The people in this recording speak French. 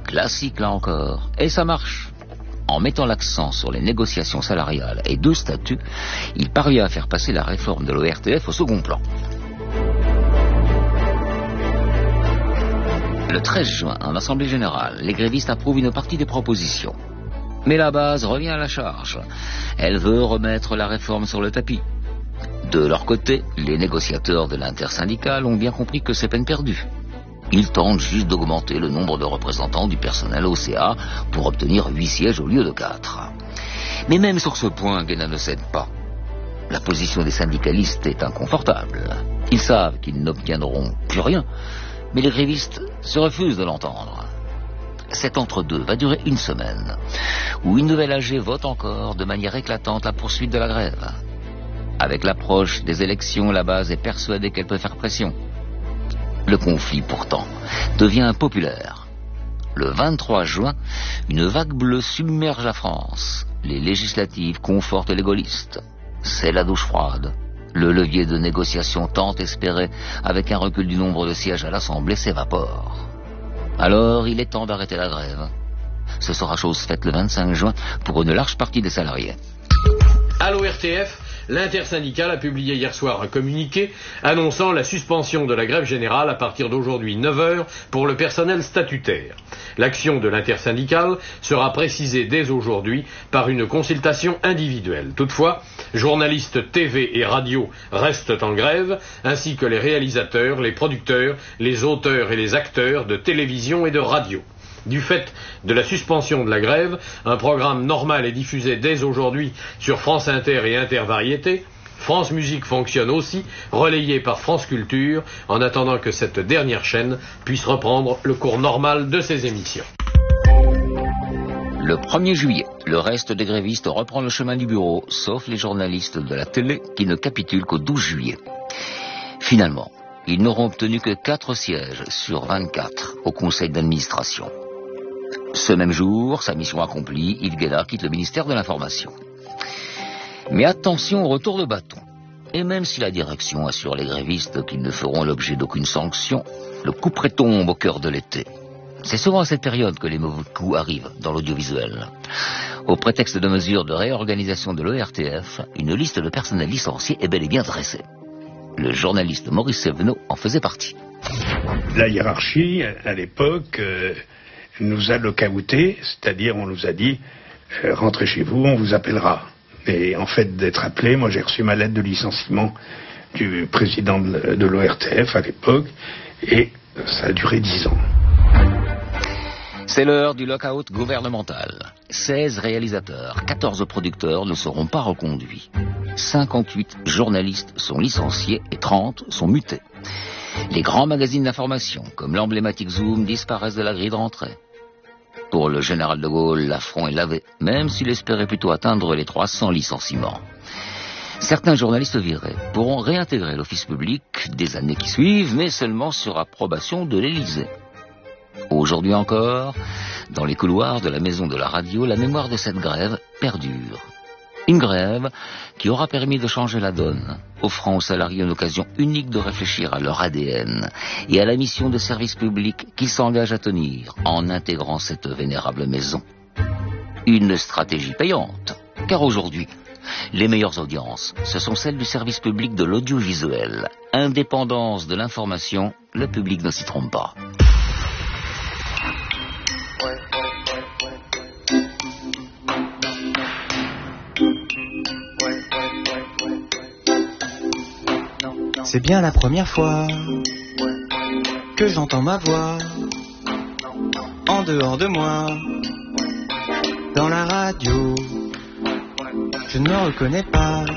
Classique là encore. Et ça marche. En mettant l'accent sur les négociations salariales et de statut, il parvient à faire passer la réforme de l'ORTF au second plan. Le 13 juin, en Assemblée Générale, les grévistes approuvent une partie des propositions. Mais la base revient à la charge. Elle veut remettre la réforme sur le tapis. De leur côté, les négociateurs de l'intersyndicale ont bien compris que c'est peine perdue. Ils tentent juste d'augmenter le nombre de représentants du personnel au CA pour obtenir 8 sièges au lieu de 4. Mais même sur ce point, Guéna ne cède pas. La position des syndicalistes est inconfortable. Ils savent qu'ils n'obtiendront plus rien, mais les grévistes se refusent de l'entendre. Cet entre-deux va durer une semaine, où une nouvelle AG vote encore de manière éclatante la poursuite de la grève. Avec l'approche des élections, la base est persuadée qu'elle peut faire pression. Le conflit, pourtant, devient impopulaire. Le 23 juin, une vague bleue submerge la France. Les législatives confortent les gaullistes. C'est la douche froide. Le levier de négociation tant espéré, avec un recul du nombre de sièges à l'Assemblée, s'évapore. Alors, il est temps d'arrêter la grève. Ce sera chose faite le 25 juin pour une large partie des salariés. À l'ORTF, l'intersyndicale a publié hier soir un communiqué annonçant la suspension de la grève générale à partir d'aujourd'hui 9h pour le personnel statutaire. L'action de l'intersyndicale sera précisée dès aujourd'hui par une consultation individuelle. Toutefois, journalistes TV et radio restent en grève, ainsi que les réalisateurs, les producteurs, les auteurs et les acteurs de télévision et de radio. Du fait de la suspension de la grève, un programme normal est diffusé dès aujourd'hui sur France Inter et Intervariété. France Musique fonctionne aussi, relayé par France Culture, en attendant que cette dernière chaîne puisse reprendre le cours normal de ses émissions. Le 1er juillet, le reste des grévistes reprend le chemin du bureau, sauf les journalistes de la télé qui ne capitulent qu'au 12 juillet. Finalement, ils n'auront obtenu que 4 sièges sur 24 au conseil d'administration. Ce même jour, sa mission accomplie, Yves Guéna quitte le ministère de l'Information. Mais attention au retour de bâton. Et même si la direction assure les grévistes qu'ils ne feront l'objet d'aucune sanction, le couperet tombe au cœur de l'été. C'est souvent à cette période que les mauvais coups arrivent dans l'audiovisuel. Au prétexte de mesures de réorganisation de l'ORTF, une liste de personnels licenciés est bel et bien dressée. Le journaliste Maurice Sévenot en faisait partie. La hiérarchie, à l'époque, nous a lockoutés, c'est-à-dire on nous a dit rentrez chez vous, on vous appellera. Et en fait d'être appelé, moi j'ai reçu ma lettre de licenciement du président de l'ORTF à l'époque, et ça a duré 10 ans. C'est l'heure du lockout gouvernemental. 16 réalisateurs, 14 producteurs ne seront pas reconduits. 58 journalistes sont licenciés et 30 sont mutés. Les grands magazines d'information, comme l'emblématique Zoom, disparaissent de la grille de rentrée. Pour le général de Gaulle, l'affront est lavé, même s'il espérait plutôt atteindre les 300 licenciements. Certains journalistes virés pourront réintégrer l'office public des années qui suivent, mais seulement sur approbation de l'Élysée. Aujourd'hui encore, dans les couloirs de la maison de la radio, la mémoire de cette grève perdure. Une grève qui aura permis de changer la donne, offrant aux salariés une occasion unique de réfléchir à leur ADN et à la mission de service public qu'ils s'engagent à tenir en intégrant cette vénérable maison. Une stratégie payante, car aujourd'hui, les meilleures audiences, ce sont celles du service public de l'audiovisuel. Indépendance de l'information, le public ne s'y trompe pas. C'est bien la première fois que j'entends ma voix en dehors de moi, dans la radio. Je ne me reconnais pas,